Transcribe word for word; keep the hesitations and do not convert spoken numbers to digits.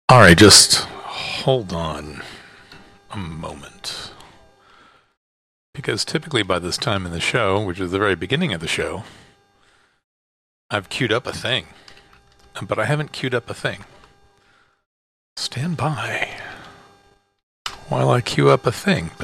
Alright, just hold on a moment. Because typically by this time in the show, which is the very beginning of the show, I've queued up a thing. But I haven't queued up a thing. Stand by while I queue up a thing.